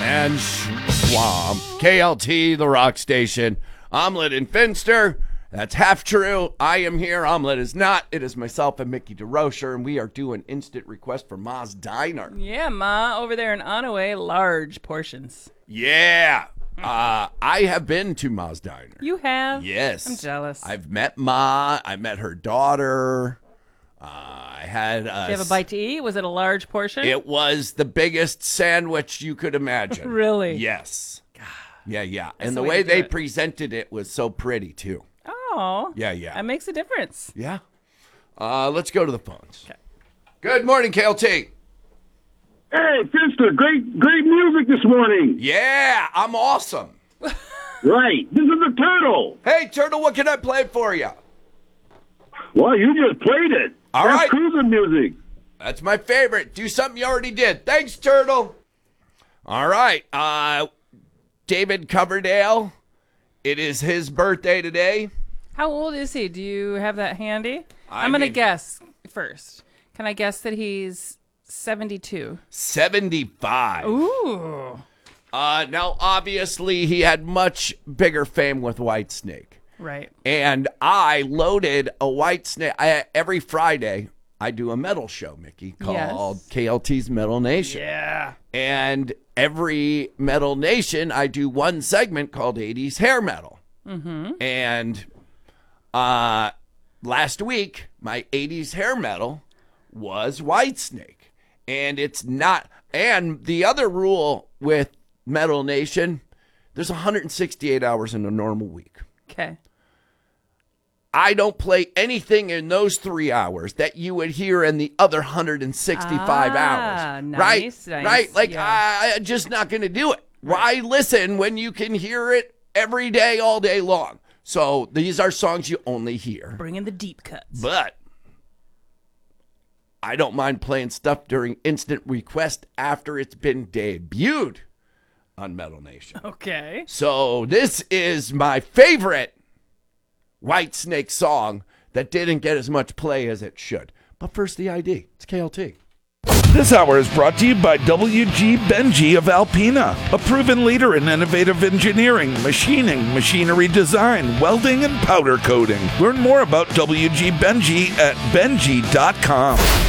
and Swamp. KLT, the rock station. Omelet and Finster. That's half true. I am here. Omelet is not. It is myself and Mickey DeRocher, and we are doing instant request for Ma's Diner. Yeah, Ma, over there in Onaway, large portions. Yeah. I have been to Ma's Diner. You have? Yes. I'm jealous. I've met Ma. I met her daughter. I had Did you have a bite to eat? Was it a large portion? It was the biggest sandwich you could imagine. Really? Yes. Yeah. That's And the the way way to do they it. presented it was so pretty, too. Oh. Yeah. That makes a difference. Yeah. Let's go to the phones. Okay. Good morning, KLT. Hey, Finster, great music this morning. Yeah, I'm awesome. Right, this is the Turtle. Hey, Turtle, what can I play for you? Well, you just played it. All That's right. cruising music. That's my favorite. Do something you already did. Thanks, Turtle. All right. David Coverdale. It is his birthday today. How old is he? Do you have that handy? I I'm going to mean- guess first. Can I guess that he's 72? 75. Ooh. Now, obviously, he had much bigger fame with Whitesnake. Right. And I loaded a Whitesnake. Every Friday, I do a metal show, Mickey, called KLT's Metal Nation. Yeah. And every Metal Nation, I do one segment called 80s Hair Metal. Mm-hmm. And last week, my 80s hair metal was Whitesnake. And it's not. And the other rule with Metal Nation, there's 168 hours in a normal week. Okay. I don't play anything in those 3 hours that you would hear in the other 165 hours. Nice, Right? nice, Right? Like, yeah. I'm just not going to do it. Why listen when you can hear it every day, all day long? So these are songs you only hear. Bring in the deep cuts. But I don't mind playing stuff during instant request after it's been debuted on Metal Nation. Okay. So this is my favorite Whitesnake song that didn't get as much play as it should. But first, the ID. It's KLT. This hour is brought to you by WG Benji of Alpena, a proven leader in innovative engineering, machining, machinery design, welding, and powder coating. Learn more about WG Benji at benji.com.